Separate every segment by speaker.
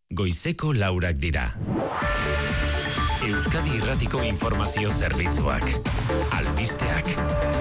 Speaker 1: goizeko 4 dira. Euskadi Irratiko Informazio Zerbitzuak. Albisteak.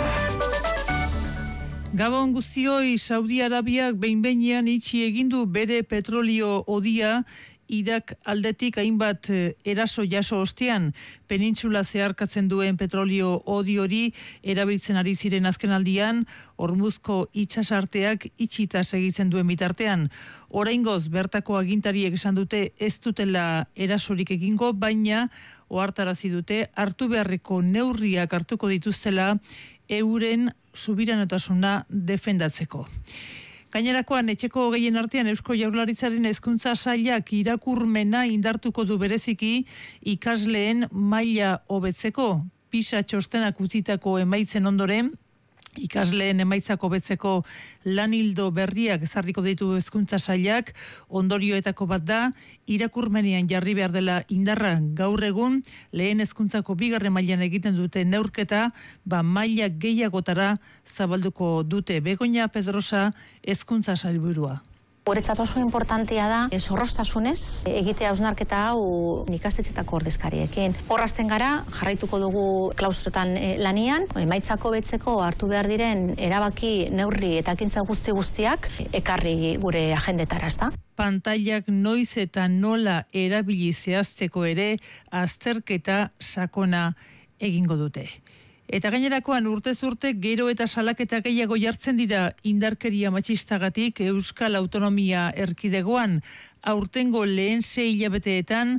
Speaker 2: Gabon guztioi, Saudi Arabiak behin-behinean itxi egindu bere petrolio hodia Irak aldetik hainbat eraso jaso ostean, penintsula zeharkatzen duen petrolio hodi hori erabiltzen ari ziren azkenaldian, Hormuzko itsasarteak itxita segitzen duen bitartean. Oraingoz bertako agintariek esan dute ez dutela erasorik egingo, baina ohartarazi dute hartu beharreko neurriak hartuko dituztela euren subiranotasuna defendatzeko. Gainerakoan, etxeko gehien artean Eusko Jaurlaritzaren hezkuntza sailak irakurmena indartuko du bereziki ikasleen maila hobetzeko. PISA txostenak utzitako emaitzen ondoren, ikasleen emaitzak hobetzeko lan ildo berriak ezarriko ditu hezkuntza sailak, ondorioetako bat da, irakurmenean jarri behar dela indarra gaur egun, lehen hezkuntzako 2. mailan egiten dute neurketa, maila gehiagotara zabalduko dute. Begoña Pedrosa hezkuntza sailburua.
Speaker 3: Guretzat oso importantea da, zorroztasunez egitea hausnarketa hau ikastetxetako ordezkariekin. Horrazten gara, jarraituko dugu klaustrotan lanian, emaitzako betzeko hartu behar diren erabaki, neurri eta ekintza guztiak ekarri gure agendetara, ezta?
Speaker 2: Pantailak noiz eta nola erabili zehazteko ere azterketa sakona egingo dute. Eta gainerakoan urtez urte gero eta salaketa gehiago jartzen dira indarkeria matxistagatik Euskal Autonomia Erkidegoan. Aurtengo lehen 6 hilabeteetan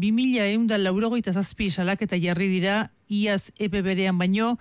Speaker 2: 2187 salaketa jarri dira, iaz epe berean baino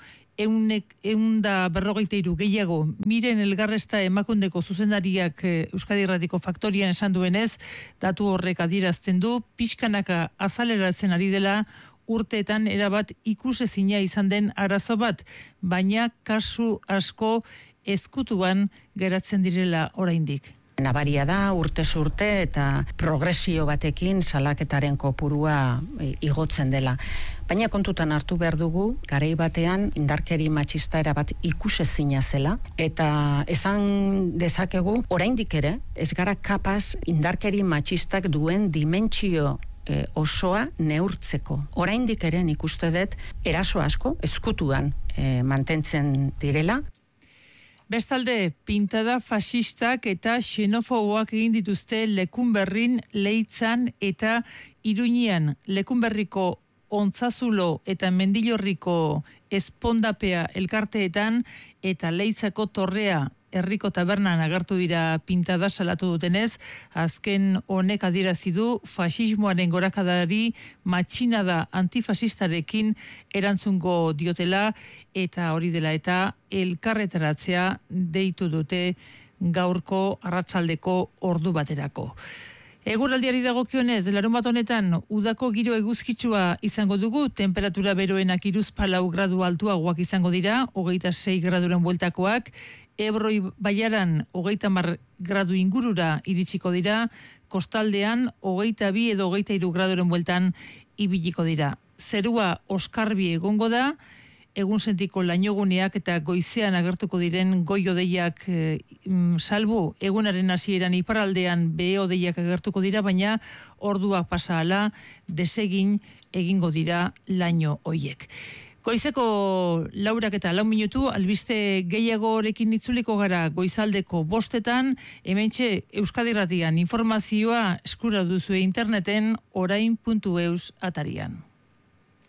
Speaker 2: 153 gehiago. Miren Elgarresta Emakundeko zuzendariak Euskadi Irratiko Faktorian esan duenez, datu horrek adierazten du, pixkanaka azaleratzen ari dela, urteetan erabat ikusezina izan den arazo bat, baina kasu asko ezkutuan geratzen direla oraindik.
Speaker 4: Nabaria da urtez urte eta progresio batekin salaketaren kopurua igotzen dela. Baina kontutan hartu behar dugu, garai batean indarkeri matxista erabat ikusezina zela, eta esan dezakegu oraindik ere ez gara kapaz indarkeri matxistak duen dimentsio osoa neurtzeko. Oraindik ere nik uste dut eraso asko ezkutuan mantentzen direla.
Speaker 2: Bestalde, pintada fasistak eta xenofoboak egin dituzte Lekunberrin, Leitzan eta Iruñean. Lekunberriko Ontzazulo eta Mendillorriko Espondapea elkarteetan eta Leitzako Torrea herriko tabernan agertu dira pintada salatu dutenez, azken honek adierazi du fasismoaren gorakadari matxinada antifasistarekin erantzungo diotela, eta hori dela eta elkarretaratzea deitu dute gaurko arratsaldeko ordu baterako. Eguraldiari dagokionez, larunbat honetan udako giro eguzkitsua izango dugu, temperatura beroenak 34 gradu altuagoak izango dira, 26 graduren bueltakoak, Ebroi Baiaran 30 gradu ingurura iritsiko dira, kostaldean 22 edo 23 graduren bueltan ibiliko dira. Zerua oskarbi egongo da, egun sentiko lainoguneak eta goizean agertuko diren goi-hodeiak salbu, egunaren hasieran iparraldean behe-hodeiak agertuko dira, baina orduak pasa ahala desegin egingo dira laino hoiek. Goizeko 4:04, albiste gehiagorekin itzuliko gara goizaldeko 5:00, hementxe Euskadi Irratian informazioa eskura duzue interneten orain.eus atarian.